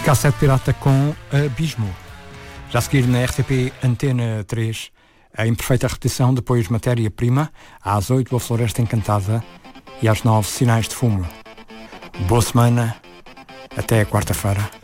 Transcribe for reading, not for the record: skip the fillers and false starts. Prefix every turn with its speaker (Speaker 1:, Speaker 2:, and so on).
Speaker 1: Cassete Pirata com Abismo. Já a seguir na RTP Antena 3, a imperfeita repetição, depois Matéria-Prima, às 8 a Floresta Encantada e às 9 Sinais de Fumo. Boa semana, até quarta-feira.